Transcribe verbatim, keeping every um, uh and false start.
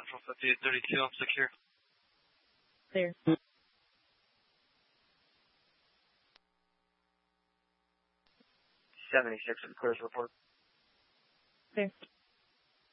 Central fifty-eight thirty-two, I'm secure. Clear. seventy-six, clears report. Clear.